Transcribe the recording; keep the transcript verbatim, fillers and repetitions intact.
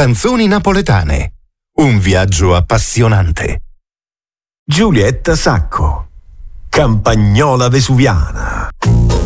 Canzoni napoletane. Un viaggio appassionante. Giulietta Sacco, Campagnola Vesuviana.